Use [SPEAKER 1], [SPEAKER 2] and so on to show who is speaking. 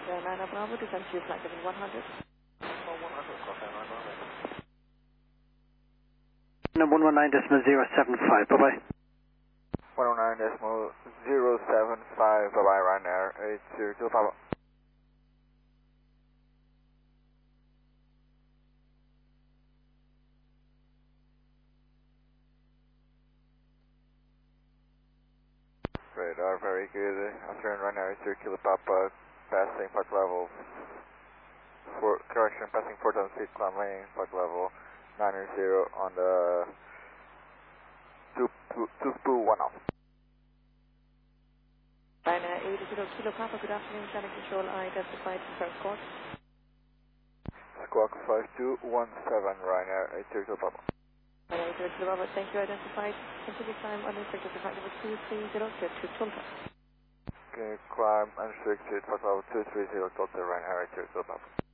[SPEAKER 1] Nana Bravo, descend to flight level 100.
[SPEAKER 2] Oh, 100, contact 911.
[SPEAKER 3] 119.075, bye-bye.
[SPEAKER 2] 109.075, bye-bye, Ryanair 802 Papa. Radar, very good. Afternoon, Ryanair 802 Kilo Papa, passing park level, passing 4,000 feet, climb lane, park level 90 on the 221 off.
[SPEAKER 1] Ryanair 80 Kilo Papa, good afternoon, channel control, identified first squawk.
[SPEAKER 2] Squawk 5217, Ryanair 802 Kilo Papa.
[SPEAKER 1] Ryanair 80 Kilo Papa, thank you, identified. Continue climb unrestricted to flight level 230 to Tulsa.
[SPEAKER 2] Okay, climb unrestricted, park level 230, Tulsa, Ryanair 802 Kilo Papa.